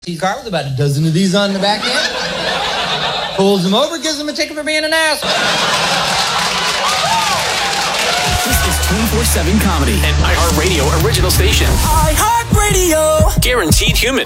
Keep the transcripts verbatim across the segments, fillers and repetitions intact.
See car with about a dozen of these on the back end. Pulls him over, gives him a ticket for being an ass. This is twenty-four seven Comedy, an iHeartRadio original station. iHeartRadio! Guaranteed human.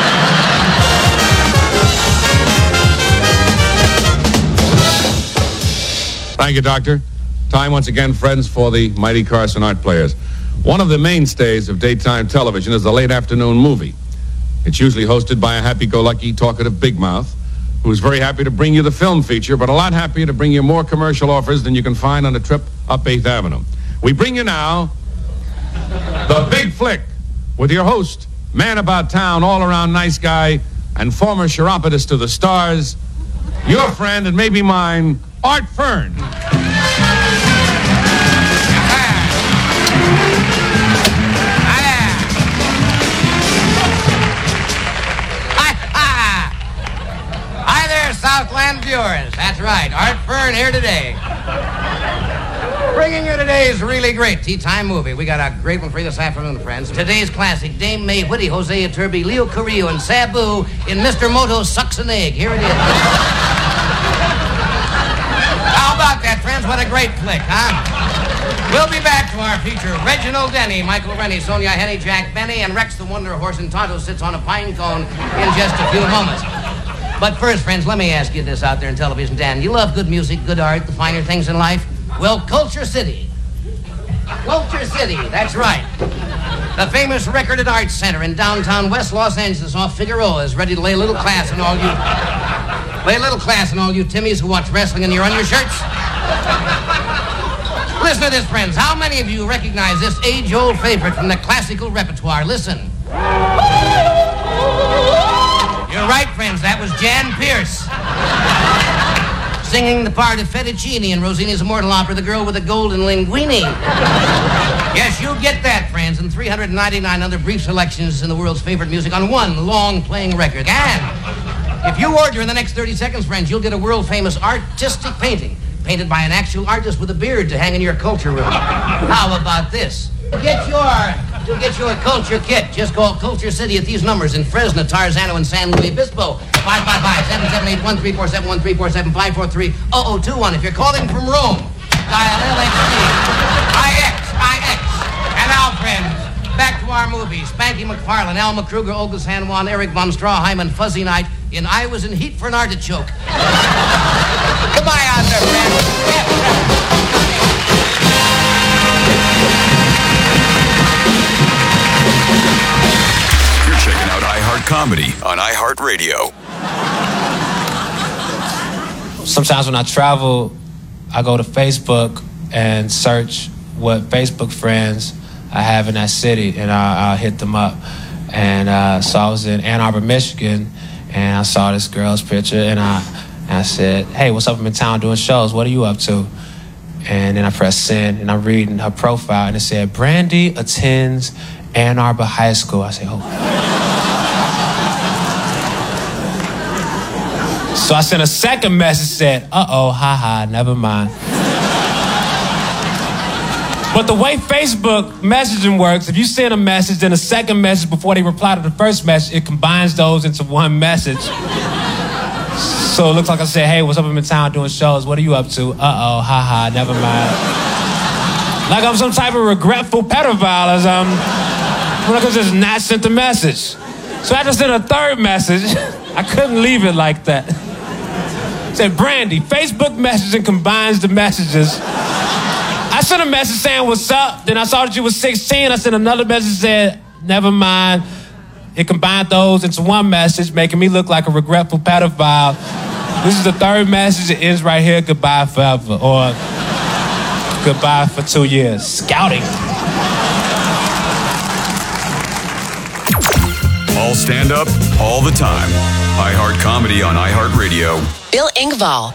Thank you, Doctor. Time once again, friends, for the Mighty Carson Art Players. One of the mainstays of daytime television is the late afternoon movie. It's usually hosted by a happy-go-lucky, talkative big mouth who's very happy to bring you the film feature, but a lot happier to bring you more commercial offers than you can find on a trip up eighth Avenue. We bring you now The Big Flick with your host, man about town, all-around nice guy, and former chiropodist to the stars, your friend and maybe mine, Art Fern. Southland viewers. That's right. Art Fern here today. Bringing you today's really great tea time movie. We got a great one for you this afternoon, friends. Today's classic, Dame May Whitty, Hosea Turby, Leo Carrillo, and Sabu in Mister Moto Sucks an Egg. Here it is. How about that, friends? What a great flick, huh? We'll be back to our feature. Reginald Denny, Michael Rennie, Sonia Henny, Jack Benny, and Rex the Wonder Horse, and Tonto sits on a pine cone in just a few moments. But first, friends, let me ask you this out there in television, Dan. You love good music, good art, the finer things in life? Well, Culture City. Culture City, that's right. The famous Record and Arts Center in downtown West Los Angeles off Figueroa is ready to lay a little class on all you... Lay a little class on all you Timmies who watch wrestling in your undershirts. Listen to this, friends. How many of you recognize this age-old favorite from the classical repertoire? Listen. You're right, friends. That was Jan Pierce. Singing the part of Fettuccine in Rossini's immortal opera, The Girl with the Golden Linguini. Yes, you get that, friends, and three hundred ninety-nine other brief selections in the world's favorite music on one long-playing record. And if you order in the next thirty seconds, friends, you'll get a world-famous artistic painting painted by an actual artist with a beard to hang in your culture room. How about this? Get your... To get you a culture kit, just call Culture City at these numbers in Fresno, Tarzano, and San Luis Obispo. five five five, seven seven eight, one three four seven, one three four seven, five four three, zero zero two one. If you're calling from Rome, dial L X D, I X, I X. And now, friends, back to our movie. Spanky McFarlane, Alma Kruger, Olga San Juan, Eric von Stroheim, and Fuzzy Knight in I Was in Heat for an Artichoke. Goodbye out there, friends. Yeah, Checking out iHeart Comedy on iHeartRadio. Sometimes when I travel, I go to Facebook and search what Facebook friends I have in that city, and I, I'll hit them up. And uh, so I was in Ann Arbor, Michigan, and I saw this girl's picture, and I, and I said, hey, what's up? I'm in town doing shows. What are you up to? And then I pressed send, and I'm reading her profile, and it said, Brandy attends Ann Arbor High School. I said, oh. So I sent a second message, said, uh-oh, ha-ha, never mind. But the way Facebook messaging works, if you send a message, then a second message before they reply to the first message, it combines those into one message. So it looks like I said, hey, what's up? I'm in town doing shows. What are you up to? Uh-oh, ha-ha, never mind. Like I'm some type of regretful pedophile as I'm... when I could just not send the message. So I had to send a third message. I couldn't leave it like that. It said, Brandy, Facebook messaging combines the messages. I sent a message saying, what's up? Then I saw that you was sixteen. I sent another message that said, never mind. It combined those into one message, making me look like a regretful pedophile. This is the third message. It ends right here, goodbye forever. Or goodbye for two years. Scouting. All stand up, all the time. iHeart Comedy on iHeartRadio. Bill Engvall.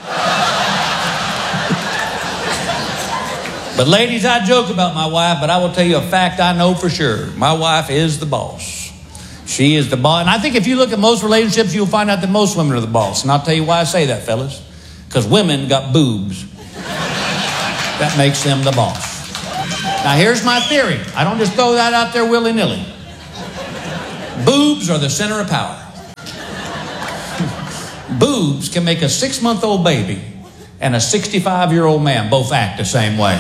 But ladies, I joke about my wife, but I will tell you a fact I know for sure. My wife is the boss. She is the boss. And I think if you look at most relationships, you'll find out that most women are the boss. And I'll tell you why I say that, fellas. Because women got boobs. That makes them the boss. Now, here's my theory. I don't just throw that out there willy-nilly. Boobs are the center of power. Boobs can make a six-month-old baby and a sixty-five-year-old man both act the same way.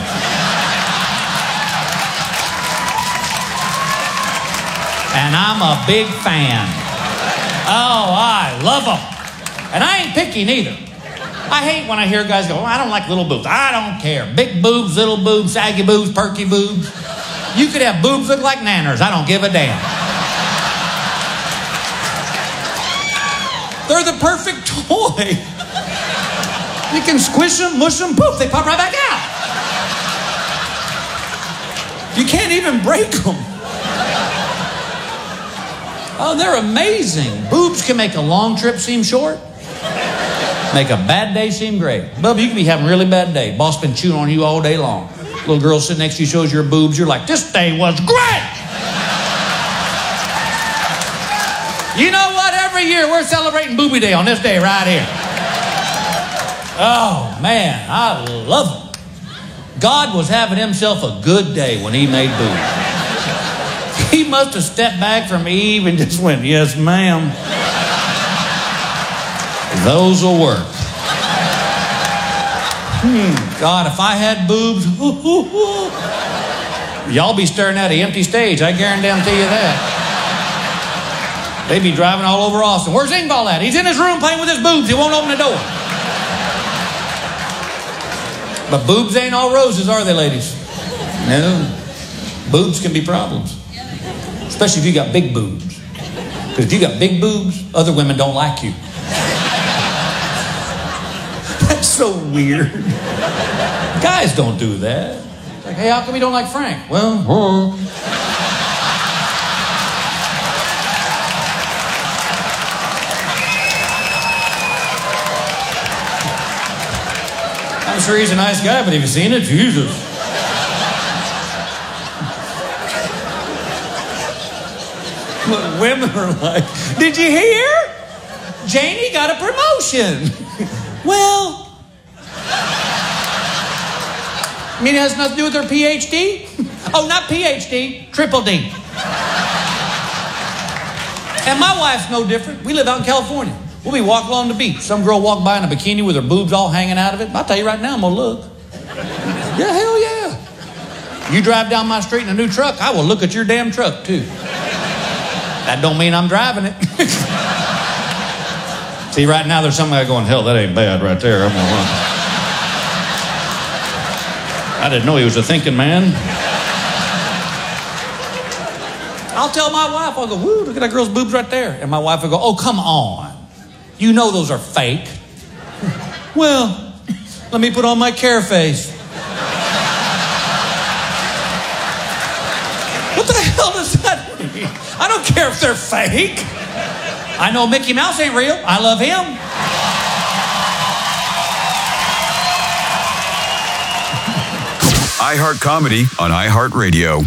And I'm a big fan. Oh, I love them. And I ain't picky neither. I hate when I hear guys go, oh, I don't like little boobs. I don't care. Big boobs, little boobs, saggy boobs, perky boobs. You could have boobs look like nanners. I don't give a damn. They're the perfect toy. You can squish them, mush them, poof, they pop right back out. You can't even break them. Oh, they're amazing. Boobs can make a long trip seem short. Make a bad day seem great. Bubba, you can be having a really bad day. Boss been chewing on you all day long. Little girl sitting next to you shows your boobs. You're like, this day was great. You know what? Every year we're celebrating Booby Day on this day right here. Oh, man, I love it. God was having himself a good day when he made boobs. He must have stepped back from Eve and just went, yes, ma'am. Those will work. Hmm, God, if I had boobs, y'all be staring at an empty stage. I guarantee you that. They'd be driving all over Austin. Where's Ingvall at? He's in his room playing with his boobs. He won't open the door. But boobs ain't all roses, are they, ladies? No. Boobs can be problems. Especially if you got big boobs. Because if you got big boobs, other women don't like you. That's so weird. Guys don't do that. It's like, hey, how come you don't like Frank? Well, huh. I'm sure he's a nice guy, but have you seen it? Jesus. What women are like, did you hear? Janie got a promotion. Well, I mean, it has nothing to do with her P H D? Oh, not P H D, triple D. And my wife's no different. We live out in California. We'll be walking along the beach. Some girl walk by in a bikini with her boobs all hanging out of it. I'll tell you right now, I'm going to look. Yeah, hell yeah. You drive down my street in a new truck, I will look at your damn truck, too. That don't mean I'm driving it. See, right now there's somebody going, hell, that ain't bad right there. I'm going to run. I didn't know he was a thinking man. I'll tell my wife, I'll go, woo, look at that girl's boobs right there. And my wife will go, oh, come on. You know those are fake. Well, let me put on my care face. What the hell does that mean? I don't care if they're fake. I know Mickey Mouse ain't real. I love him. iHeart Comedy on iHeartRadio.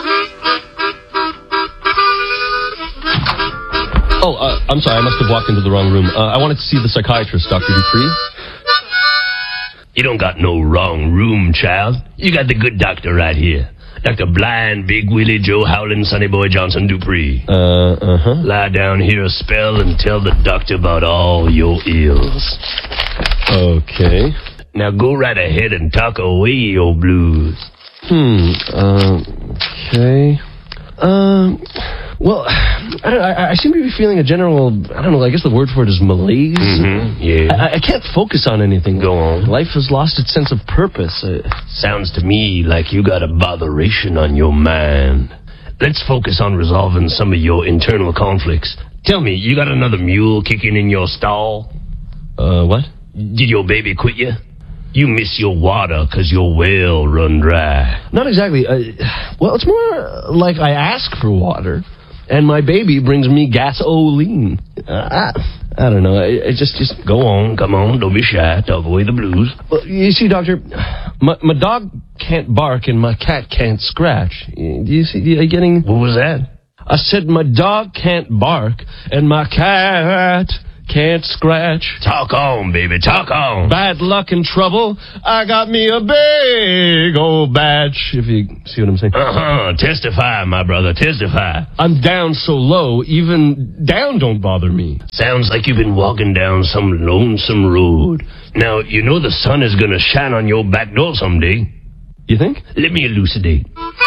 Oh, uh, I'm sorry. I must have walked into the wrong room. Uh, I wanted to see the psychiatrist, Doctor Dupree. You don't got no wrong room, child. You got the good doctor right here. Doctor Blind, Big Willie, Joe Howland, Sonny Boy Johnson Dupree. Uh, uh-huh. Lie down here a spell and tell the doctor about all your ills. Okay. Now go right ahead and talk away your blues. Hmm, uh, okay. Um, well, I, don't, I, I seem to be feeling a general, I don't know, I guess the word for it is malaise. Mm-hmm, yeah. I, I can't focus on anything. Go on. Life has lost its sense of purpose. Uh, Sounds to me like you got a botheration on your mind. Let's focus on resolving some of your internal conflicts. Tell me, you got another mule kicking in your stall? Uh, what? Did your baby quit you? You miss your water because your well run dry. Not exactly. Uh, well, it's more like I ask for water, and my baby brings me gasoline. Uh, I, I don't know. I, I just, just go on. Come on. Don't be shy. Talk away the blues. Well, you see, Doctor, my, my dog can't bark and my cat can't scratch. Do you see? Are you getting? What was that? I said my dog can't bark and my cat can't scratch. Talk on, baby, talk on. Bad luck and trouble, I got me a big old batch, if you see what I'm saying. Uh-huh, testify, my brother, testify. I'm down so low, even down don't bother me. Sounds like you've been walking down some lonesome road. Now, you know the sun is gonna shine on your back door someday. You think? Let me elucidate.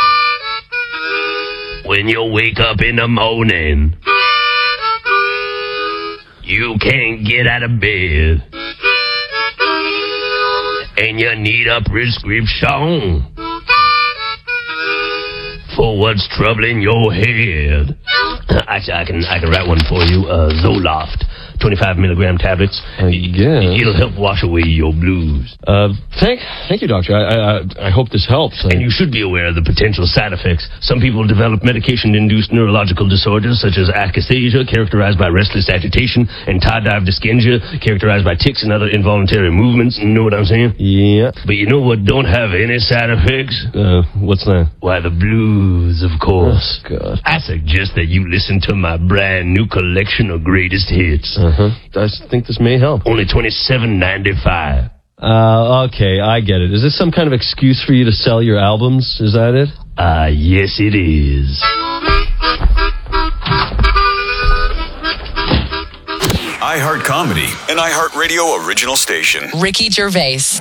When you wake up in the morning, you can't get out of bed, and you need a prescription for what's troubling your head. Actually, I can I can write one for you. Uh, Zoloft, twenty-five milligram tablets. I guess. It'll help wash away your blues. Uh, thank, thank you, doctor. I, I, I hope this helps. I... And you should be aware of the potential side effects. Some people develop medication-induced neurological disorders such as akathisia, characterized by restless agitation, and tardive dyskinesia, characterized by tics and other involuntary movements. You know what I'm saying? Yeah. But you know what don't have any side effects? Uh, what's that? Why, the blues, of course. Oh, God. I suggest that you listen to my brand new collection of greatest hits. Uh-huh. I think this may help. Only twenty-seven ninety-five. Uh, okay, I get it. Is this some kind of excuse for you to sell your albums? Is that it? Ah, uh, yes it is. iHeart Comedy, an iHeartRadio original station. Ricky Gervais.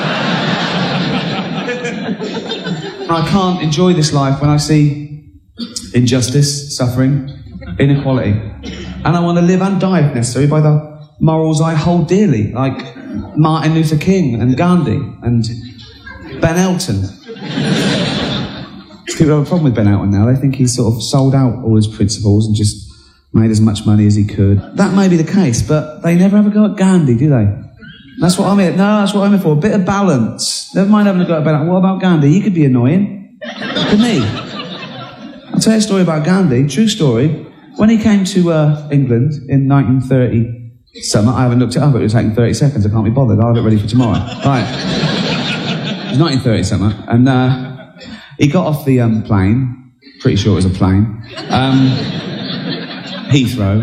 I can't enjoy this life when I see injustice, suffering, inequality. And I want to live and die, if necessary, by the morals I hold dearly, like Martin Luther King and Gandhi and Ben Elton. People have a problem with Ben Elton now. They think he's sort of sold out all his principles and just made as much money as he could. That may be the case, but they never have a go at Gandhi, do they? That's what I'm here. No, that's what I'm here for. A bit of balance. Never mind having a go at Ben Elton. What about Gandhi? He could be annoying. Couldn't he? I'll tell you a story about Gandhi. True story. When he came to uh, England in nineteen thirty summer, I haven't looked it up, it was taking thirty seconds, I can't be bothered, I'll have it ready for tomorrow. Right. It was nineteen thirty summer, and uh, he got off the um, plane, pretty sure it was a plane, um, Heathrow,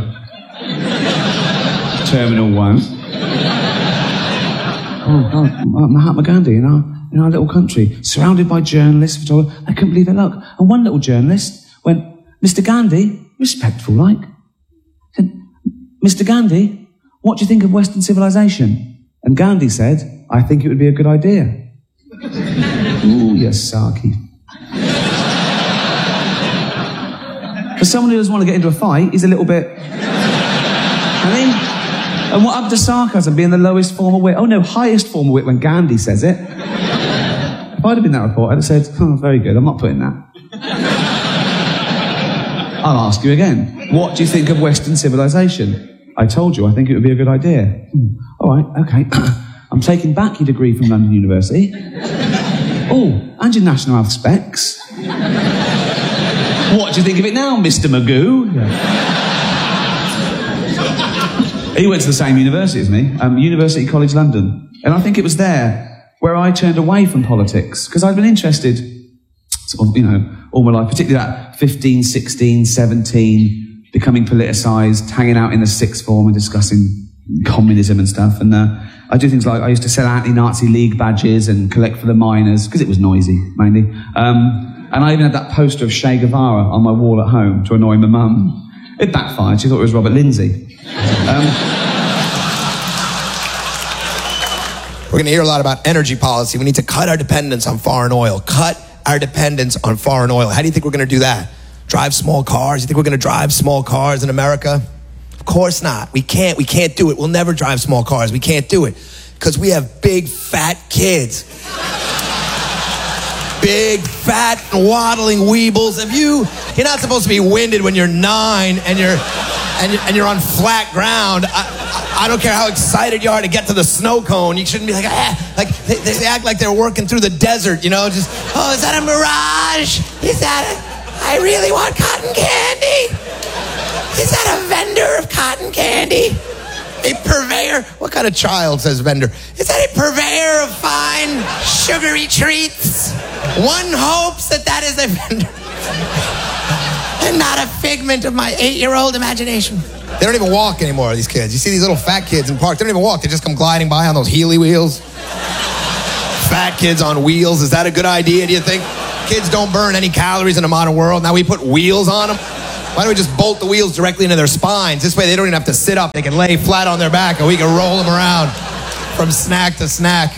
Terminal one. Oh, God, Mahatma Gandhi in our, in our little country, surrounded by journalists, photographers. I couldn't believe it, look. And one little journalist went, Mister Gandhi, respectful like, said, Mister Gandhi, what do you think of Western civilization? And Gandhi said, I think it would be a good idea. Ooh, yes, Saki. For someone who doesn't want to get into a fight, he's a little bit... I mean... And what happened to sarcasm being the lowest form of wit? Oh no, highest form of wit when Gandhi says it. If I'd have been that reporter, I'd have said, oh, very good, I'm not putting that. I'll ask you again. What do you think of Western civilization? I told you I think it would be a good idea. Hmm. All right, okay. I'm taking back your degree from London University. Oh, and your national health specs. What do you think of it now, Mister Magoo? Yeah. He went to the same university as me, um, University College London. And I think it was there where I turned away from politics, because I'd been interested, sort of, you know, all my life, particularly that fifteen, sixteen, seventeen, becoming politicised, hanging out in the sixth form and discussing communism and stuff. And uh, I do things like, I used to sell anti-Nazi League badges and collect for the miners, because it was noisy, mainly. Um, and I even had that poster of Che Guevara on my wall at home to annoy my mum. It backfired. She thought it was Robert Lindsay. Um, We're going to hear a lot about energy policy. We need to cut our dependence on foreign oil. Cut our dependence on foreign oil. How do you think we're going to do that? Drive small cars? You think we're going to drive small cars in America? Of course not. We can't. We can't do it. We'll never drive small cars. We can't do it because we have big, fat kids. Big, fat, waddling weebles. If you, you're not supposed to be winded when you're nine and you're and you're, and you're on flat ground. I, I, I don't care how excited you are to get to the snow cone. You shouldn't be like, ah, like they, they act like they're working through the desert, you know, just, oh, is that a mirage? Is that a, I really want cotton candy. Is that a vendor of cotton candy? A purveyor? What kind of child says vendor? Is that a purveyor of fine, sugary treats? One hopes that that is a vendor and not a figment of my eight-year-old imagination. They don't even walk anymore, these kids. You see these little fat kids in parks, they don't even walk. They just come gliding by on those Healy wheels. Fat kids on wheels. Is that a good idea, do you think? Kids don't burn any calories in a modern world. Now we put wheels on them. Why don't we just bolt the wheels directly into their spines? This way they don't even have to sit up. They can lay flat on their back and we can roll them around from snack to snack.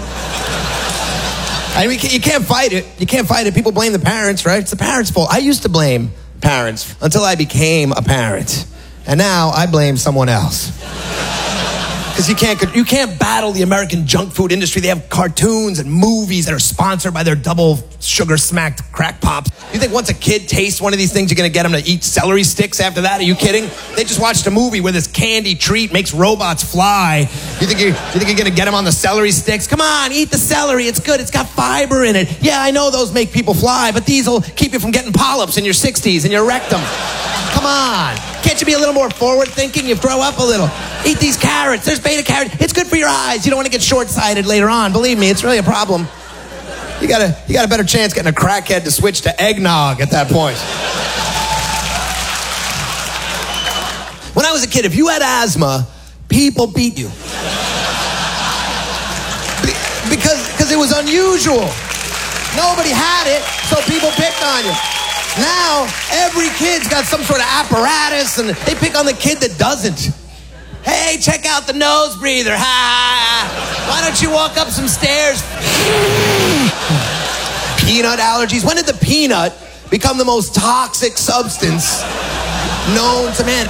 And we can, you can't fight it. You can't fight it. People blame the parents, right? It's the parents' fault. I used to blame parents until I became a parent. And now I blame someone else. Because you can't, you can't battle the American junk food industry. They have cartoons and movies that are sponsored by their double sugar smacked crack pops. You think once a kid tastes one of these things, you're going to get them to eat celery sticks after that? Are you kidding? They just watched a movie where this candy treat makes robots fly. You think you're, you think you're going to get them on the celery sticks? Come on, eat the celery. It's good. It's got fiber in it. Yeah, I know those make people fly, but these will keep you from getting polyps in your sixties and your rectum. Come on. Can't you be a little more forward thinking? You grow up a little. Eat these carrots. There's beta carrot. It's good for your eyes. You don't want to get short-sighted later on. Believe me, it's really a problem. You got a, you got a better chance getting a crackhead to switch to eggnog at that point. When I was a kid, if you had asthma, people beat you. Be- because, because it was unusual. Nobody had it, so people picked on you. Now, every kid's got some sort of apparatus, and they pick on the kid that doesn't. Hey, check out the nose breather. Ha, ha, ha. Why don't you walk up some stairs? Peanut allergies. When did the peanut become the most toxic substance known to man?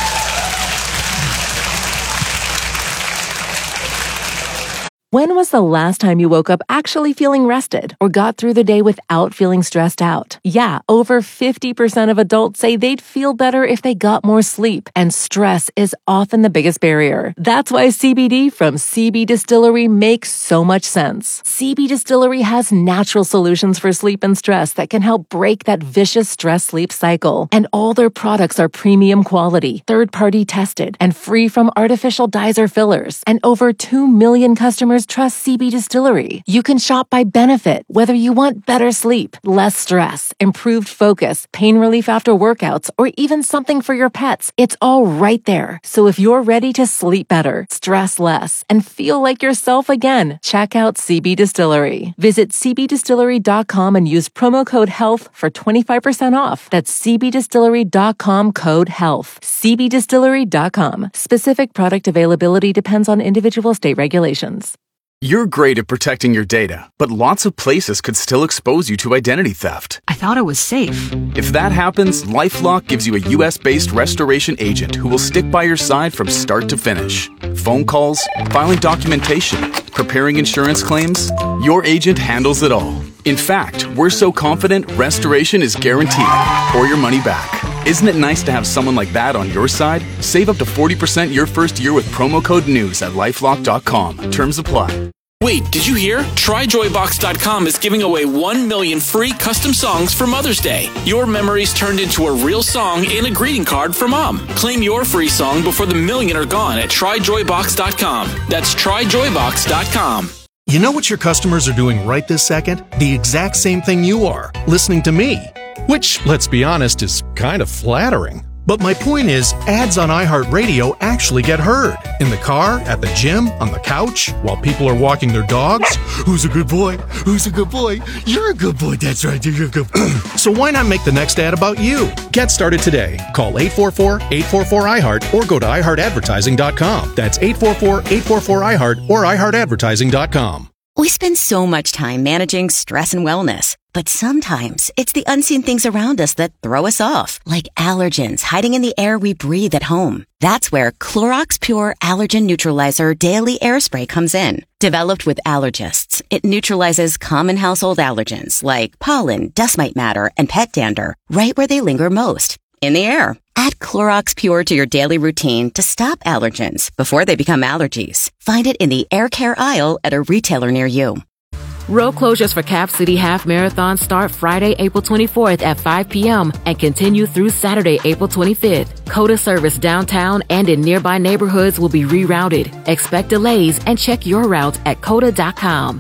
When was the last time you woke up actually feeling rested or got through the day without feeling stressed out? Yeah, over fifty percent of adults say they'd feel better if they got more sleep, and stress is often the biggest barrier. That's why C B D from C B Distillery makes so much sense. C B Distillery has natural solutions for sleep and stress that can help break that vicious stress-sleep cycle. And all their products are premium quality, third-party tested, and free from artificial dyes or fillers. And over two million customers trust C B Distillery. You can shop by benefit, whether you want better sleep, less stress, improved focus, pain relief after workouts, or even something for your pets. It's all right there. So if you're ready to sleep better, stress less, and feel like yourself again, check out C B Distillery. Visit c b distillery dot com and use promo code HEALTH for twenty-five percent off. That's c b distillery dot com code HEALTH. c b distillery dot com. Specific product availability depends on individual state regulations. You're great at protecting your data, but lots of places could still expose you to identity theft. I thought it was safe. If that happens, LifeLock gives you a U S-based restoration agent who will stick by your side from start to finish. Phone calls, filing documentation, preparing insurance claims, your agent handles it all. In fact, we're so confident restoration is guaranteed or your money back. Isn't it nice to have someone like that on your side? Save up to forty percent your first year with promo code NEWS at lifelock dot com. Terms apply. Wait, did you hear? try joy box dot com is giving away one million free custom songs for Mother's Day. Your memories turned into a real song and a greeting card for Mom. Claim your free song before the million are gone at try joy box dot com. That's try joy box dot com. You know what your customers are doing right this second? The exact same thing you are, listening to me. Which, let's be honest, is kind of flattering. But my point is, ads on iHeartRadio actually get heard. In the car, at the gym, on the couch, while people are walking their dogs. Who's a good boy? Who's a good boy? You're a good boy. That's right. You're a good boy. So why not make the next ad about you? Get started today. Call eight four four, eight four four, I heart or go to i heart advertising dot com. That's eight four four, eight four four, I heart or i heart advertising dot com. We spend so much time managing stress and wellness, but sometimes it's the unseen things around us that throw us off, like allergens hiding in the air we breathe at home. That's where Clorox Pure Allergen Neutralizer Daily Air Spray comes in. Developed with allergists, it neutralizes common household allergens like pollen, dust mite matter, and pet dander right where they linger most, in the air. Add Clorox Pure to your daily routine to stop allergens before they become allergies. Find it in the air care aisle at a retailer near you. Road closures for Cap City Half Marathon start Friday, April twenty-fourth at five p.m. and continue through Saturday, April twenty-fifth. COTA service downtown and in nearby neighborhoods will be rerouted. Expect delays and check your route at cota dot com.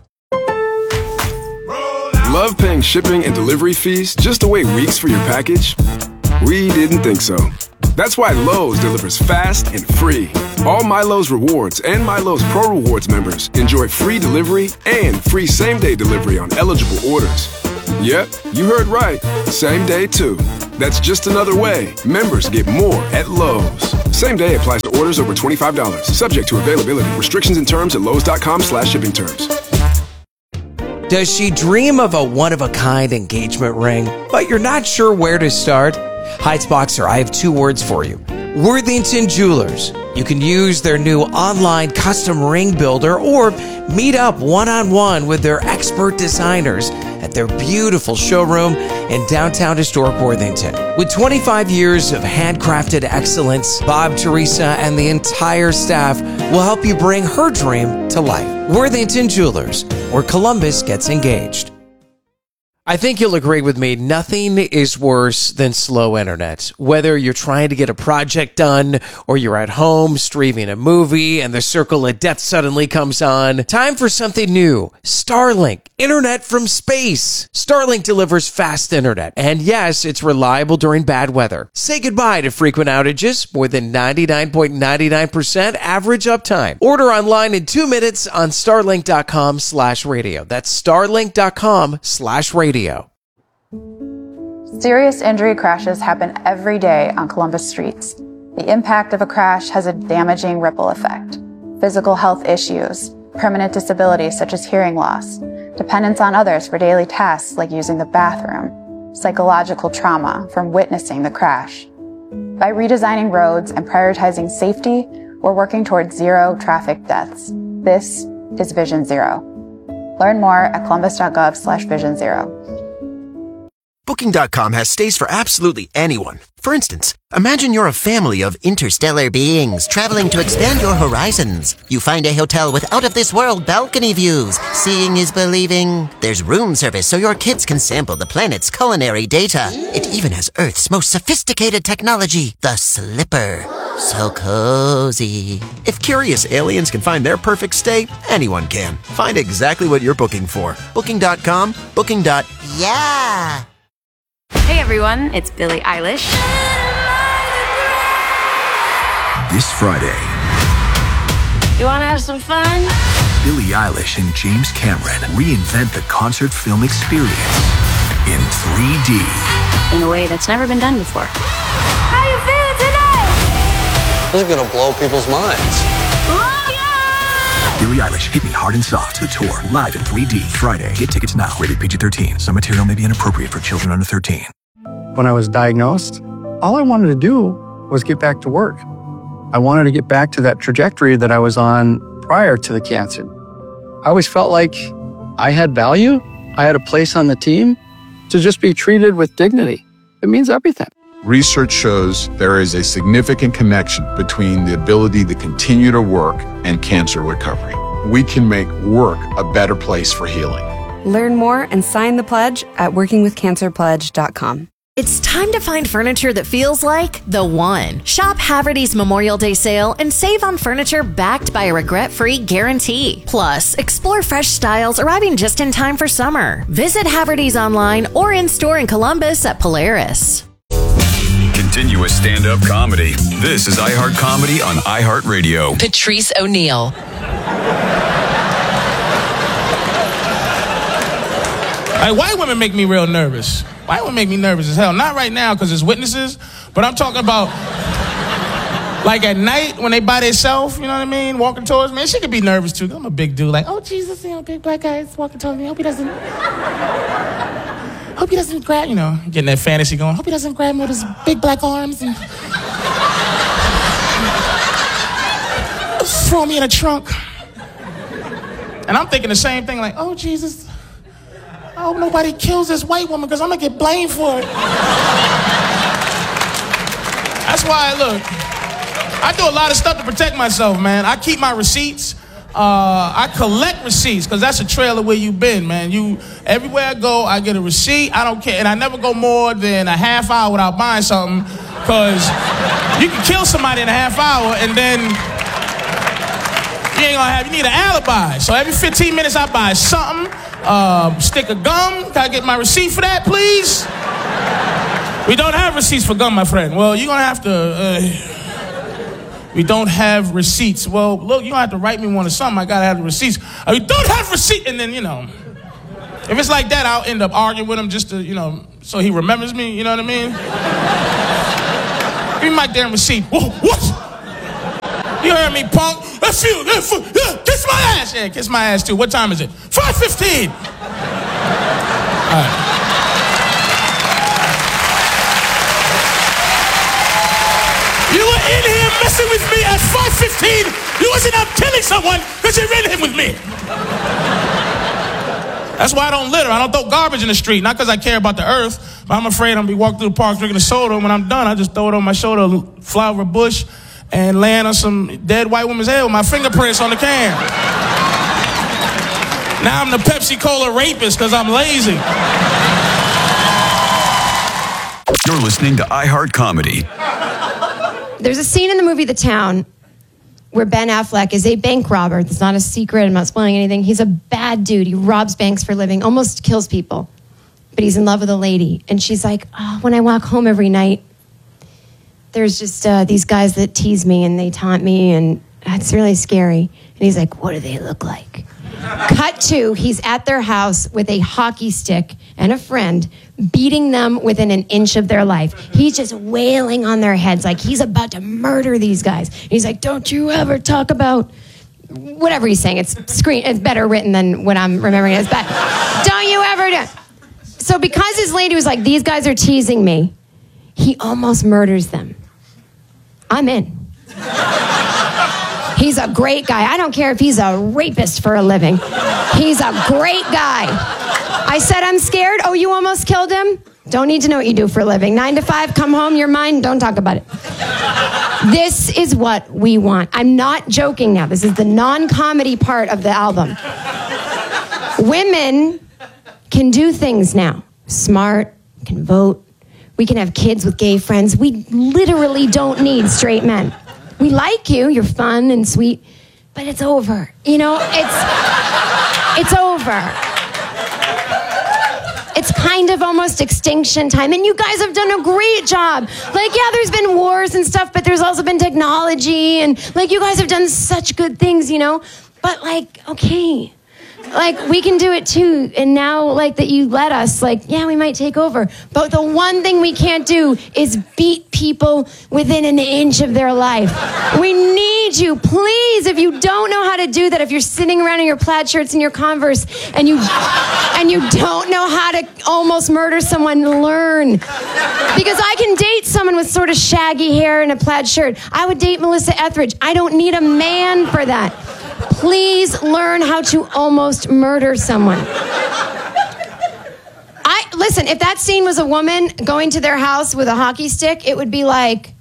Love paying shipping and delivery fees just to wait weeks for your package? We didn't think so. That's why Lowe's delivers fast and free. All MyLowe's Rewards and MyLowe's Pro Rewards members enjoy free delivery and free same-day delivery on eligible orders. Yep, you heard right. Same day, too. That's just another way members get more at Lowe's. Same day applies to orders over twenty-five dollars. Subject to availability. Restrictions and terms at lowes.com slash shipping terms. Does she dream of a one-of-a-kind engagement ring, but you're not sure where to start? Heights Boxer, I have two words for you. Worthington Jewelers. You can use their new online custom ring builder or meet up one-on-one with their expert designers at their beautiful showroom in downtown historic Worthington. With twenty-five years of handcrafted excellence, Bob, Teresa, and the entire staff will help you bring her dream to life. Worthington Jewelers, where Columbus gets engaged. I think you'll agree with me, nothing is worse than slow internet. Whether you're trying to get a project done or you're at home streaming a movie and the circle of death suddenly comes on, time for something new. Starlink, internet from space. Starlink delivers fast internet, and yes, it's reliable during bad weather. Say goodbye to frequent outages, more than ninety-nine point nine nine percent average uptime. Order online in two minutes on starlink.com slash radio. That's starlink.com slash radio. Serious injury crashes happen every day on Columbus streets. The impact of a crash has a damaging ripple effect. Physical health issues, permanent disabilities such as hearing loss, dependence on others for daily tasks like using the bathroom, psychological trauma from witnessing the crash. By redesigning roads and prioritizing safety, we're working towards zero traffic deaths. This is Vision Zero. Learn more at columbus.gov slash vision zero. Booking dot com has stays for absolutely anyone. For instance, imagine you're a family of interstellar beings traveling to expand your horizons. You find a hotel with out-of-this-world balcony views. Seeing is believing. There's room service so your kids can sample the planet's culinary data. It even has Earth's most sophisticated technology, the Slipper. So cozy. If curious aliens can find their perfect stay, anyone can. Find exactly what you're booking for. Booking dot com, Booking. Yeah! Hey everyone, it's Billie Eilish. This Friday, You wanna have some fun? Billie Eilish and James Cameron reinvent the concert film experience in three D. In a way that's never been done before. How you feeling today? This is gonna blow people's minds. Billie Eilish, Hit Me Hard and Soft, the tour, live in three D, Friday. Get tickets now, rated P G thirteen. Some material may be inappropriate for children under thirteen. When I was diagnosed, all I wanted to do was get back to work. I wanted to get back to that trajectory that I was on prior to the cancer. I always felt like I had value, I had a place on the team. To just be treated with dignity, it means everything. Research shows there is a significant connection between the ability to continue to work and cancer recovery. We can make work a better place for healing. Learn more and sign the pledge at working with cancer pledge dot com. It's time to find furniture that feels like the one. Shop Haverty's Memorial Day sale and save on furniture backed by a regret-free guarantee. Plus, explore fresh styles arriving just in time for summer. Visit Haverty's online or in-store in Columbus at Polaris. Continuous stand-up comedy. This is iHeart Comedy on iHeartRadio. Patrice O'Neill. Like, white women make me real nervous. White women make me nervous as hell. Not right now because it's witnesses, but I'm talking about like at night when they by themselves, you know what I mean? Walking towards me. She could be nervous too. I'm a big dude. Like, oh, Jesus, you know, big black guy is walking towards me. Hope he doesn't... Hope he doesn't grab, you know, getting that fantasy going. Hope he doesn't grab me with his big black arms and throw me in a trunk. And I'm thinking the same thing, like, oh, Jesus, I hope nobody kills this white woman because I'm going to get blamed for it. That's why, look, I do a lot of stuff to protect myself, man. I keep my receipts. Uh, I collect receipts because that's a trail of where you've been, man. You everywhere I go, I get a receipt. I don't care, and I never go more than a half hour without buying something because you can kill somebody in a half hour, and then you ain't gonna have. You need an alibi. So every fifteen minutes, I buy something. Uh, stick of gum. Can I get my receipt for that, please? We don't have receipts for gum, my friend. Well, you're gonna have to, uh, we don't have receipts. Well, look, you don't have to write me one or something. I gotta have the receipts. Uh, we don't have receipts. And then, you know, if it's like that, I'll end up arguing with him just to, you know, so he remembers me, you know what I mean? Give me my damn receipt. Whoa, what? You heard me, punk? That's you. That's you. Yeah, kiss my ass. Yeah, kiss my ass too. What time is it? five fifteen. All right. You were in here messing with me at five fifteen. You wasn't out killing someone because you're in here with me. That's why I don't litter. I don't throw garbage in the street. Not because I care about the earth, but I'm afraid I'm going to be walking through the park drinking a soda. When I'm done, I just throw it on my shoulder, fly over a bush, and land on some dead white woman's head with my fingerprints on the can. Now I'm the Pepsi-Cola rapist because I'm lazy. You're listening to iHeart Comedy. There's a scene in the movie The Town where Ben Affleck is a bank robber. It's not a secret. I'm not spoiling anything. He's a bad dude. He robs banks for a living, almost kills people. But he's in love with a lady. And she's like, oh, when I walk home every night, there's just uh, these guys that tease me and they taunt me, and it's really scary. And he's like, what do they look like? Cut to, he's at their house with a hockey stick and a friend, beating them within an inch of their life. He's just wailing on their heads like he's about to murder these guys. He's like, don't you ever talk about whatever he's saying. It's screen. It's better written than what I'm remembering. It's bad. Don't you ever do. So because his lady was like, these guys are teasing me, he almost murders them. I'm in. He's a great guy. I don't care if he's a rapist for a living. He's a great guy. I said, I'm scared. Oh, you almost killed him? Don't need to know what you do for a living. Nine to five, come home, you're mine. Don't talk about it. This is what we want. I'm not joking now. This is the non-comedy part of the album. Women can do things now. Smart, can vote. We can have kids with gay friends. We literally don't need straight men. We like you, you're fun and sweet, but it's over. You know, it's it's over. It's kind of almost extinction time, and you guys have done a great job. Like, yeah, there's been wars and stuff, but there's also been technology, and like, you guys have done such good things, you know? But like, okay, like, we can do it too, and now, like, that you let us, like, yeah, we might take over, but the one thing we can't do is beat people within an inch of their life. We need you, please. If you don't know how to do that, if you're sitting around in your plaid shirts and your Converse, and you and you don't know how to almost murder someone, learn. Because I can date someone with sort of shaggy hair and a plaid shirt. I would date Melissa Etheridge. I don't need a man for that. Please learn how to almost murder someone. I listen, if that scene was a woman going to their house with a hockey stick, it would be like,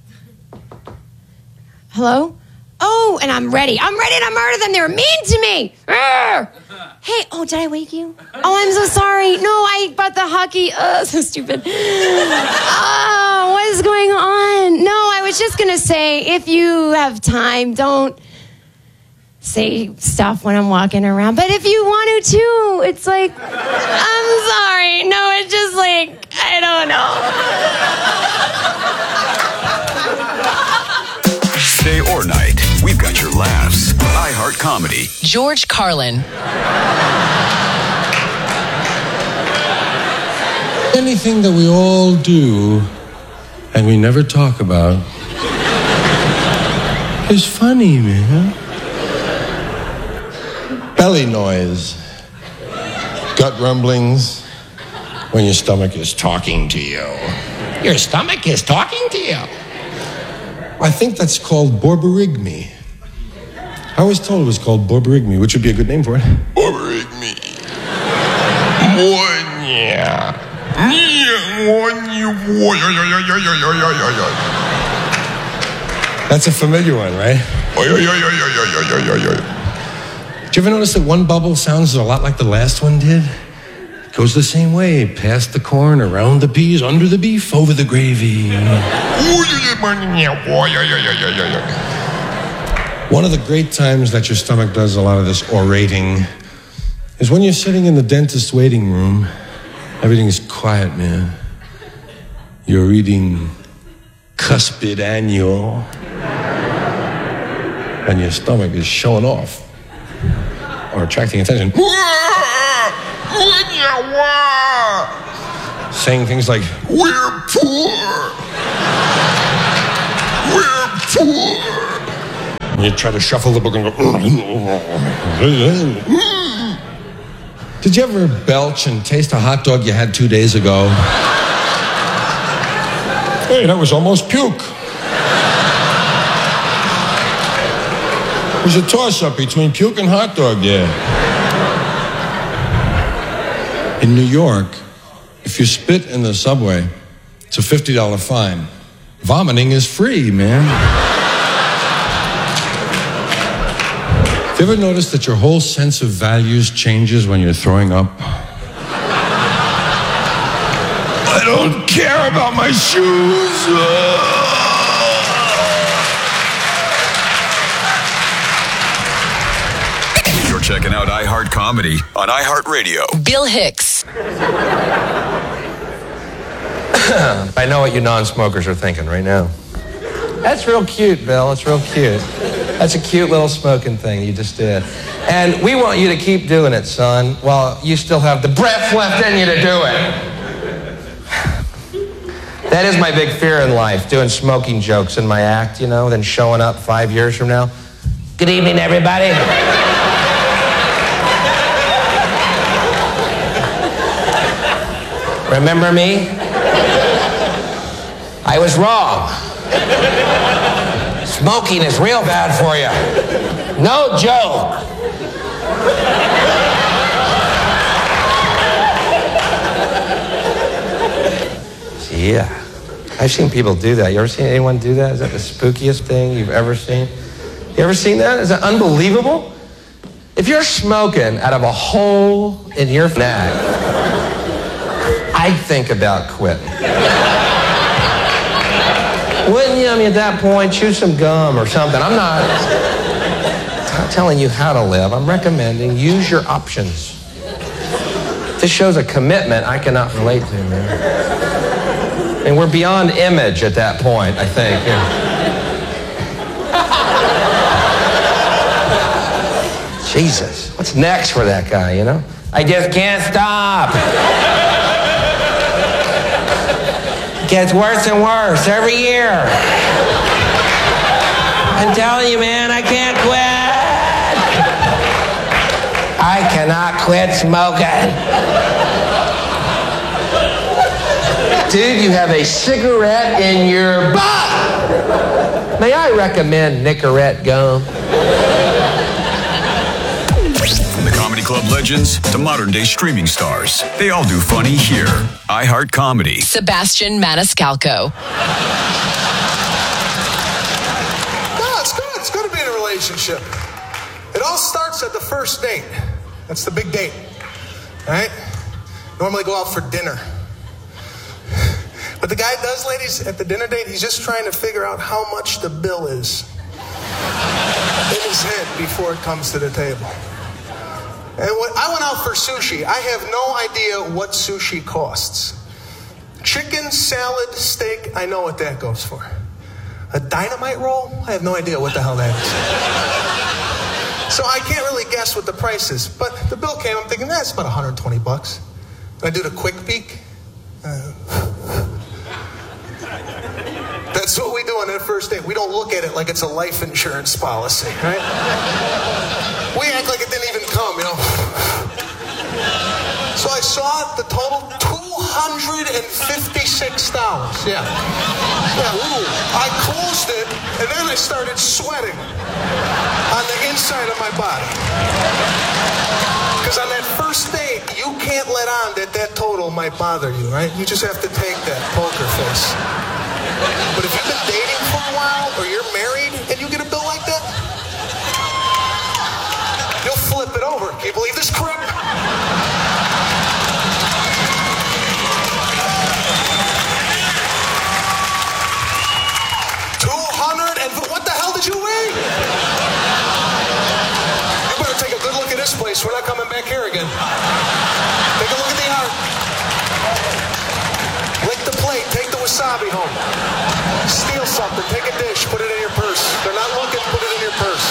hello? Oh, and I'm ready. I'm ready to murder them. They were mean to me. Arr! Hey, oh, did I wake you? Oh, I'm so sorry. No, I bought the hockey. Oh, so stupid. Oh, what is going on? No, I was just going to say, if you have time, don't say stuff when I'm walking around. But if you want to too, it's like, I'm sorry. No, it's just like, I don't know. Day or night, we've got your laughs. iHeart Comedy. George Carlin. Anything that we all do and we never talk about is funny, man. Belly noise, gut rumblings, when your stomach is talking to you. Your stomach is talking to you. I think that's called borborygmi. I always told it was called borborygmi, which would be a good name for it. Borborygmi. That's a familiar one, right? Did you ever notice that one bubble sounds a lot like the last one did? It goes the same way. Past the corn, around the peas, under the beef, over the gravy. One of the great times that your stomach does a lot of this orating is when you're sitting in the dentist's waiting room. Everything is quiet, man. you're eating cuspid annual, and your stomach is showing off or attracting attention. Saying things like, we're poor. We're poor. And you try to shuffle the book and go, did you ever belch and taste a hot dog you had two days ago? Hey, that was almost puke. It was a toss-up between puke and hot dog there. In New York, if you spit in the subway, it's a fifty dollars fine. Vomiting is free, man. Have you ever noticed that your whole sense of values changes when you're throwing up? I don't care about my shoes. You're checking out iHeart Comedy on iHeartRadio. Bill Hicks. I know what you non-smokers are thinking right now. That's real cute, Bill. It's real cute. That's a cute little smoking thing you just did. And we want you to keep doing it, son, while you still have the breath left in you to do it. That is my big fear in life, doing smoking jokes in my act, you know, then showing up five years from now. Good evening, everybody. Remember me? I was wrong. Smoking is real bad for you. No joke. Yeah. I've seen people do that. You ever seen anyone do that? Is that the spookiest thing you've ever seen? You ever seen that? Is that unbelievable? If you're smoking out of a hole in your neck, I'd think about quitting. Wouldn't you? I mean, at that point, chew some gum or something. I'm not, I'm not telling you how to live. I'm recommending use your options. This shows a commitment I cannot relate to, man. And we're beyond image at that point, I think. Yeah. Jesus, what's next for that guy, you know? I just can't stop. Gets worse and worse every year. I'm telling you, man, I can't quit. I cannot quit smoking. Dude, you have a cigarette in your butt. May I recommend Nicorette gum? From the Comedy Club legends to modern-day streaming stars, they all do funny here. iHeart Comedy. Sebastian Maniscalco. No, it's good. It's good to be in a relationship. It all starts at the first date. That's the big date. All right? Normally go out for dinner. But the guy does, ladies, at the dinner date, he's just trying to figure out how much the bill is in his head before it comes to the table. And when I went out for sushi, I have no idea what sushi costs. Chicken, salad, steak, I know what that goes for. A dynamite roll? I have no idea what the hell that is. So I can't really guess what the price is. But the bill came, I'm thinking, that's about one hundred twenty bucks. I did a quick peek. Uh, That's what we do on that first date. We don't look at it like it's a life insurance policy, right? We act like it didn't even come, you know. So I saw the total, two hundred fifty-six dollars. Yeah. Yeah, ooh. I closed it, and then I started sweating on the inside of my body. Because on that first date, you can't let on that that total might bother you, right? You just have to take that poker face. But if you've been dating for a while, or you're married, and you get a bill like that, you'll flip it over. Can you believe this crap? Two hundred and what the hell did you weigh? You better take a good look at this place. We're not coming back here again. Take a look at the art. Lick the plate. Take the wasabi. you home. Steal something, take a dish, put it in your purse. They're not looking, put it in your purse.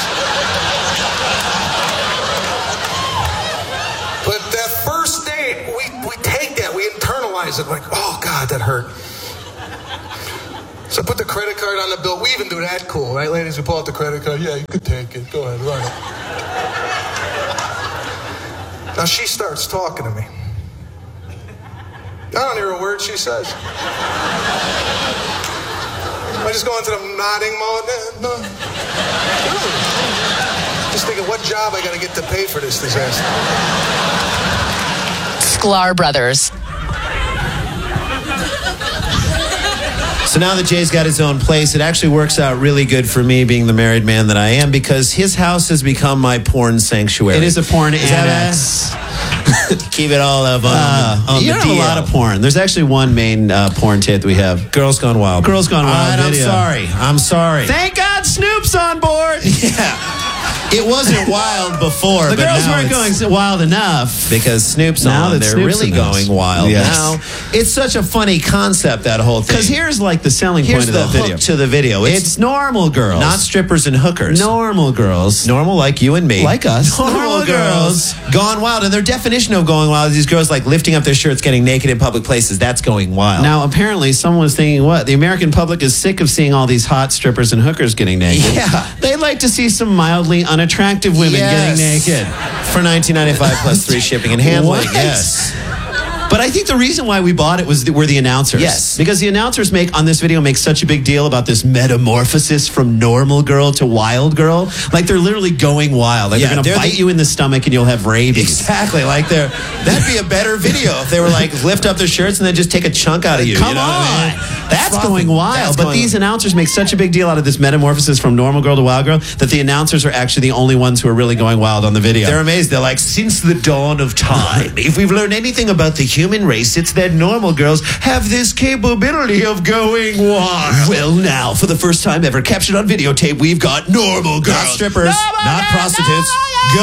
But that first date, we, we take that, we internalize it like, oh God, that hurt. So put the credit card on the bill. We even do that cool, right, ladies? We pull out the credit card. Yeah, you could take it. Go ahead, run it. Now she starts talking to me. I don't hear a word she says. I just go into the nodding mode. No. Just thinking, what job I got to get to pay for this disaster? Sklar Brothers. So now that Jay's got his own place, it actually works out really good for me, being the married man that I am, because his house has become my porn sanctuary. It is a porn is annex. Keep it all up on, uh, on you the don't have D L. a lot of porn. There's actually one main uh, porn tape we have. Girls Gone Wild. Girls Gone Wild All right, video. I'm sorry. I'm sorry. Thank God Snoop's on board. Yeah. It wasn't wild before, the but girls now weren't it's, going wild enough. Because Snoop's now on, that they're Snoop's really in this. going wild. Yes. Now, it's such a funny concept, that whole thing. Because here's like the selling Here's point the of that hook video. to the video. It's, It's normal girls. not strippers and hookers. Normal girls. Normal like you and me. Like us. Normal, Normal girls. Gone wild. And their definition of going wild is these girls like lifting up their shirts, getting naked in public places. That's going wild. Now, apparently, someone was thinking, what? The American public is sick of seeing all these hot strippers and hookers getting naked. Yeah. They'd like to see some mildly unattractive women Yes. getting naked. For nineteen ninety-five plus three shipping and handling. What? Yes. But I think the reason why we bought it was the, were the announcers. Yes. Because the announcers make on this video make such a big deal about this metamorphosis from normal girl to wild girl. Like they're literally going wild. Like Yeah, they're going to they're bite the- you in the stomach and you'll have rabies. Exactly. Like they're that'd be a better video if they were like lift up their shirts and then just take a chunk out of you. Come you know on. what I mean? That's Frothing. going wild. That's but going- these announcers make such a big deal out of this metamorphosis from normal girl to wild girl that the announcers are actually the only ones who are really going wild on the video. They're amazed. They're like, since the dawn of time, if we've learned anything about the human race, it's that normal girls have this capability of going wild. Well, now, for the first time ever captured on videotape, we've got normal girls. Not strippers, not prostitutes.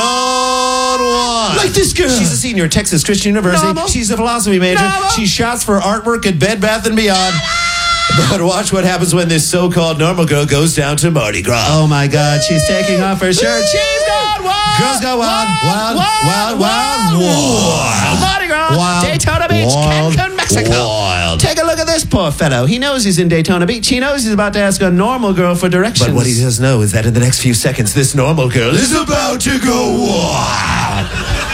Gone wild. Like this girl. She's a senior at Texas Christian University. Normal. She's a philosophy major. Normal. She shots for artwork at Bed Bath and Beyond. But watch what happens when this so-called normal girl goes down to Mardi Gras. Oh my God, she's taking off her shirt. She's gone wild. Girls go wild, wild, wild, wild, wild. Mardi Gras, Wild, Daytona Beach, wild, Cancun, Mexico. wild. Take a look at this poor fellow. He knows he's in Daytona Beach. He knows he's about to ask a normal girl for directions. But what he does know is that in the next few seconds, this normal girl is about to go wild.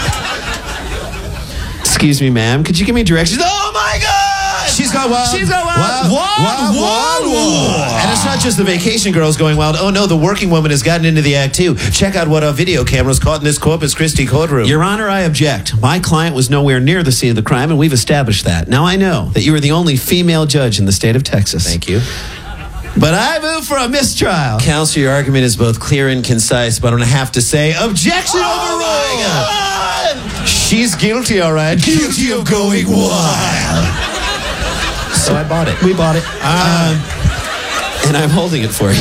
Excuse me, ma'am. Could you give me directions? Oh my God! She's gone wild. She's gone wild. Wild, Wild, wild, wild, wild. And it's not just the vacation girls going wild. Oh no, the working woman has gotten into the act too. Check out what our video cameras caught in this Corpus Christi courtroom. Your Honor, I object. My client was nowhere near the scene of the crime, and we've established that. Now I know that you are the only female judge in the state of Texas. Thank you. But I move for a mistrial. Counsel, your argument is both clear and concise, but I'm going to have to say, objection Oh overruled. She's guilty, all right. Guilty of going wild. So I bought it. We bought it. Uh, Um, and I'm holding it for you.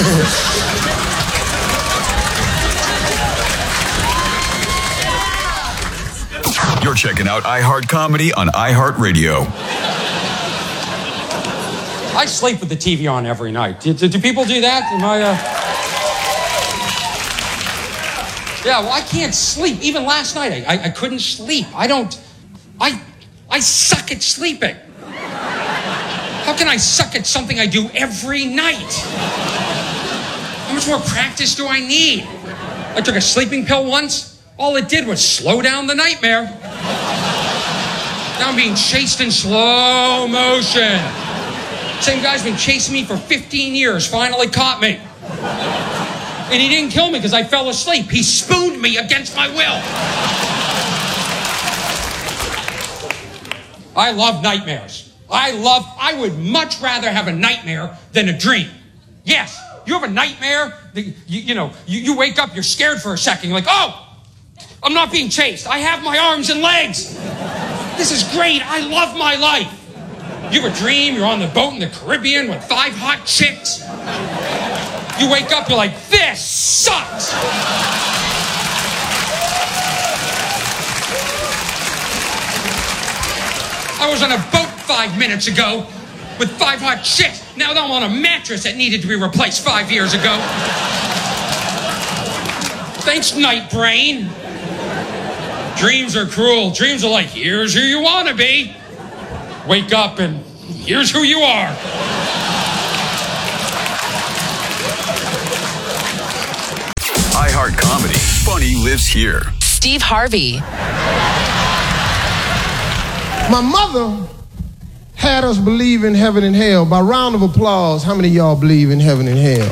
You're checking out iHeart Comedy on iHeartRadio. I sleep with the T V on every night. Do, do, do people do that? Am I, uh... Yeah, well, I can't sleep. Even last night, I, I, I couldn't sleep. I don't... I... I suck at sleeping. How can I suck at something I do every night? How much more practice do I need? I took a sleeping pill once. All it did was slow down the nightmare. Now I'm being chased in slow motion. Same guy's been chasing me for fifteen years, finally caught me. And he didn't kill me because I fell asleep. He spooned me against my will. I love nightmares. I love, I would much rather have a nightmare than a dream. Yes, you have a nightmare, that you, you know, you, you wake up, you're scared for a second, you're like, oh, I'm not being chased. I have my arms and legs. This is great. I love my life. You have a dream, you're on the boat in the Caribbean with five hot chicks. You wake up, you're like, this sucks. I was on a boat five minutes ago. with five hot chicks. Now I'm on a mattress that needed to be replaced five years ago. Thanks, Night Brain. Dreams are cruel. Dreams are like, here's who you want to be. Wake up and here's who you are. iHeart Comedy. Funny lives here. Steve Harvey. My mother had us believe in heaven and hell. By round of applause, how many of y'all believe in heaven and hell?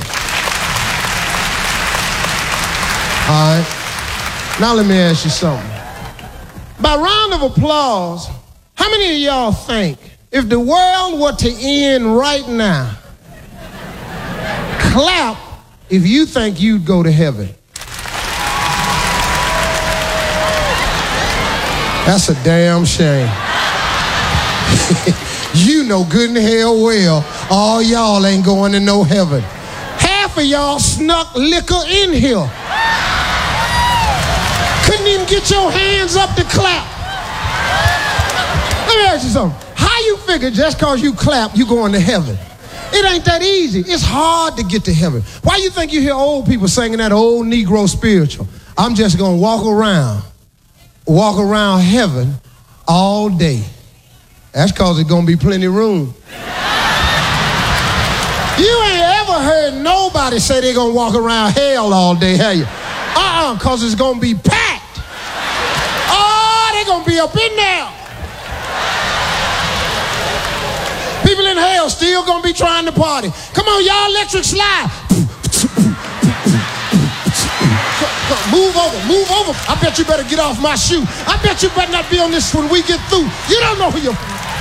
All right. Now let me ask you something. By round of applause, how many of y'all think if the world were to end right now, clap if you think you'd go to heaven? That's a damn shame. You know good and hell well all y'all ain't going to no heaven. Half of y'all snuck liquor in here. Couldn't even get your hands up to clap. Let me ask you something. How you figure just because you clap, you going to heaven? It ain't that easy. It's hard to get to heaven. Why you think you hear old people singing that old Negro spiritual? I'm just going to walk around, walk around heaven all day. That's because there's going to be plenty of room. You ain't ever heard nobody say they're going to walk around hell all day, have you? Uh-uh, because it's going to be packed. Oh, they're going to be up in there. People in hell still going to be trying to party. Come on, y'all, electric slide. Move over, move over. I bet you better get off my shoe. I bet you better not be on this when we get through. You don't know who you're...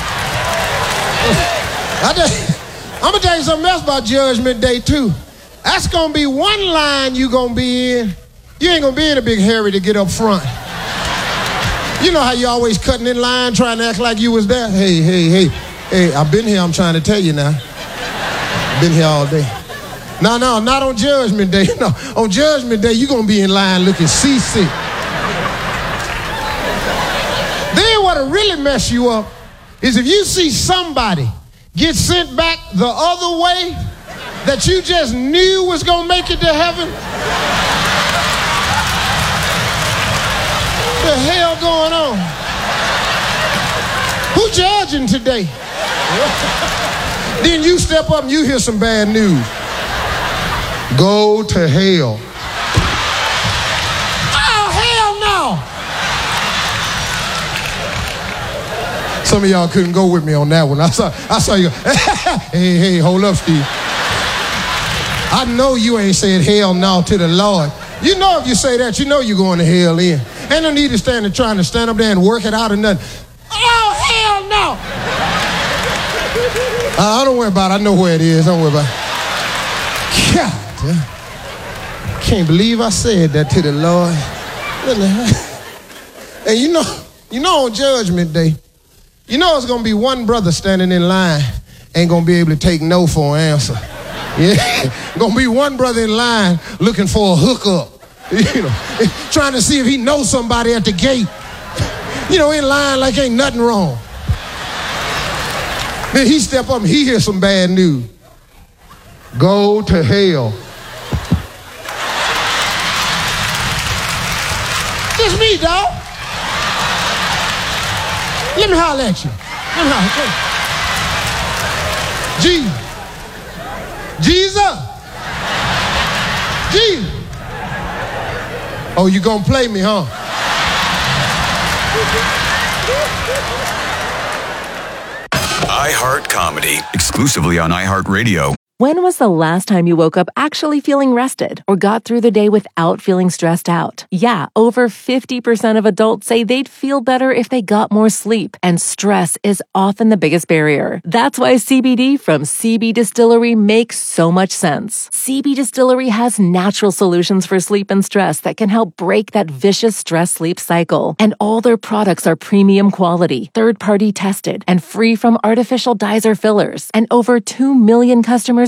I just, I'm going to tell you something else about Judgment Day, too. That's going to be one line you going to be in. You ain't going to be in a big hurry to get up front. You know how you always cutting in line trying to act like you was there? Hey, hey, hey. Hey, I've been here, I'm trying to tell you now. Been here all day. No, no, not on Judgment Day. No, on Judgment Day, you're going to be in line looking seasick. Then what'll really mess you up is if you see somebody get sent back the other way that you just knew was going to make it to heaven. What the hell going on? Who judging today? Then you step up and you hear some bad news. Go to hell. Oh, hell no. Some of y'all couldn't go with me on that one. I saw, I saw you. Hey, hey, hold up, Steve. I know you ain't said hell no to the Lord. You know if you say that, you know you're going to hell in. Ain't no need to stand there trying to stand up there and work it out or nothing. Oh, hell no. Uh, don't worry about it. I know where it is. Don't worry about it. God, I can't believe I said that to the Lord. And you know, you know on Judgment Day, you know it's going to be one brother standing in line ain't going to be able to take no for an answer. Yeah, going to be one brother in line looking for a hookup. You know, trying to see if he knows somebody at the gate. You know, in line like ain't nothing wrong. Then he step up and he hears some bad news. Go to hell. Just me, dog. Let me holler at you. Let me holler at you. Jesus. Jesus. Jesus. Oh, you gonna play me, huh? iHeart Comedy, exclusively on iHeartRadio. When was the last time you woke up actually feeling rested or got through the day without feeling stressed out? Yeah, over fifty percent of adults say they'd feel better if they got more sleep, and stress is often the biggest barrier. That's why C B D from C B Distillery makes so much sense. C B Distillery has natural solutions for sleep and stress that can help break that vicious stress-sleep cycle. And all their products are premium quality, third-party tested, and free from artificial dyes or fillers. And over two million customers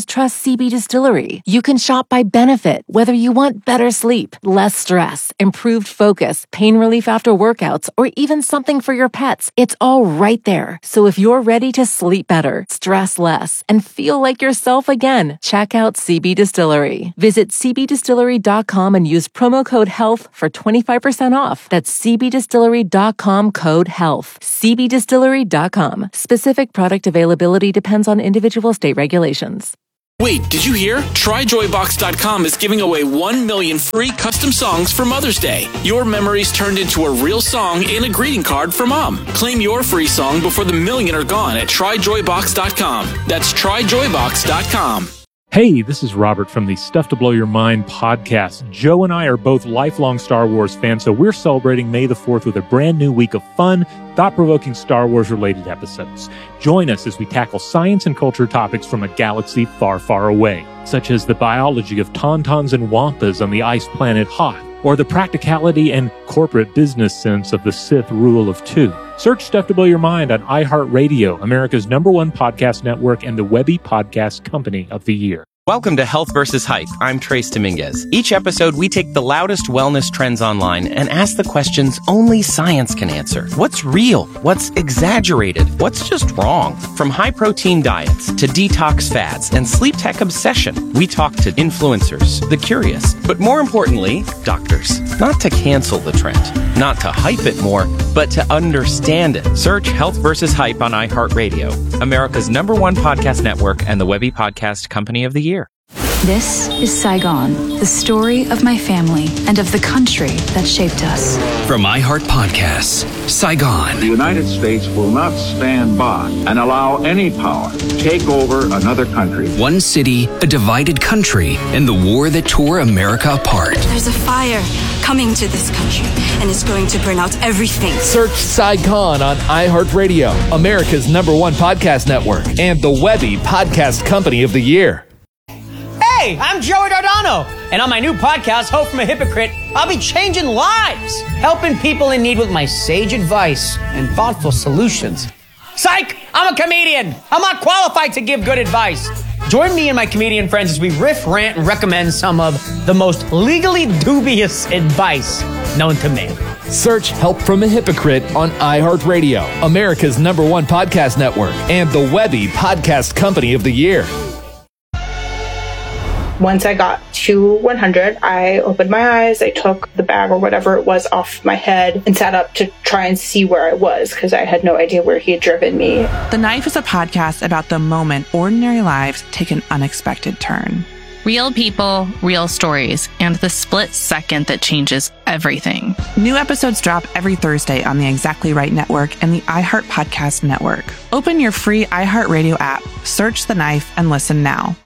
customers trust C B Distillery. You can shop by benefit, whether you want better sleep, less stress, improved focus, pain relief after workouts, or even something for your pets. It's all right there. So if you're ready to sleep better, stress less, and feel like yourself again, check out C B Distillery. Visit c b distillery dot com and use promo code HEALTH for twenty-five percent off. That's c b distillery dot com code HEALTH. c b distillery dot com. Specific product availability depends on individual state regulations. Wait, did you hear? try joy box dot com is giving away one million free custom songs for Mother's Day. Your memories turned into a real song and a greeting card for Mom. Claim your free song before the million are gone at try joy box dot com. That's try joy box dot com. Hey, this is Robert from the Stuff to Blow Your Mind podcast. Joe and I are both lifelong Star Wars fans, so we're celebrating May the fourth with a brand new week of fun, thought-provoking Star Wars-related episodes. Join us as we tackle science and culture topics from a galaxy far, far away, such as the biology of tauntauns and wampas on the ice planet Hoth, or the practicality and corporate business sense of the Sith rule of two. Search Stuff to Blow Your Mind on iHeartRadio, America's number one podcast network and the Webby Podcast Company of the Year. Welcome to Health versus Hype. I'm Trace Dominguez. Each episode, we take the loudest wellness trends online and ask the questions only science can answer. What's real? What's exaggerated? What's just wrong? From high-protein diets to detox fads and sleep tech obsession, we talk to influencers, the curious, but more importantly, doctors. Not to cancel the trend, not to hype it more, but to understand it. Search Health versus Hype on iHeartRadio, America's number one podcast network and the Webby Podcast Company of the Year. This is Saigon, the story of my family and of the country that shaped us. From iHeart Podcasts, Saigon. The United States will not stand by and allow any power to take over another country. One city, a divided country, and the war that tore America apart. There's a fire coming to this country, and it's going to burn out everything. Search Saigon on iHeartRadio, America's number one podcast network, and the Webby Podcast Company of the Year. Hey, I'm Joey Dardano, and on my new podcast, Hope from a Hypocrite, I'll be changing lives, helping people in need with my sage advice and thoughtful solutions. Psych! I'm a comedian. I'm not qualified to give good advice. Join me and my comedian friends as we riff, rant, and recommend some of the most legally dubious advice known to man. Search Help from a Hypocrite on iHeartRadio, America's number one podcast network, and the Webby Podcast Company of the Year. Once I got to one hundred, I opened my eyes, I took the bag or whatever it was off my head and sat up to try and see where I was because I had no idea where he had driven me. The Knife is a podcast about the moment ordinary lives take an unexpected turn. Real people, real stories, and the split second that changes everything. New episodes drop every Thursday on the Exactly Right Network and the iHeart Podcast Network. Open your free iHeartRadio app, search The Knife, and listen now.